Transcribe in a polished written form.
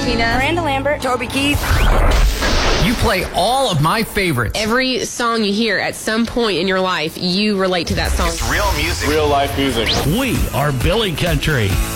Christina, Miranda Lambert, Toby Keith. You play all of my favorites. Every song you hear at some point in your life, you relate to that song. It's real music. Real life music. We are Billy Country.